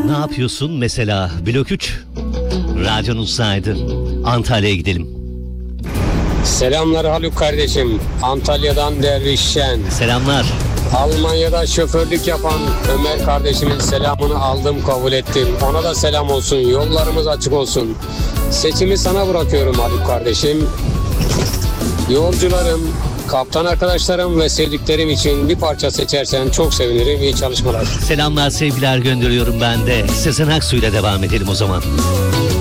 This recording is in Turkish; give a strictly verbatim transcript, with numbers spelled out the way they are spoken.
Ne yapıyorsun mesela? Blok üç. Radyonun saydı. Antalya'ya gidelim. Selamlar Haluk kardeşim. Antalya'dan Dervişşen. Selamlar. Almanya'da şoförlük yapan Ömer kardeşimin selamını aldım, kabul ettim. Ona da selam olsun. Yollarımız açık olsun. Seçimi sana bırakıyorum Haluk kardeşim. Yolcularım, kaptan arkadaşlarım ve sevdiklerim için bir parça seçersen çok sevinirim. İyi çalışmalar. Selamlar, sevgiler gönderiyorum ben de. Sezen Aksu ile devam edelim o zaman.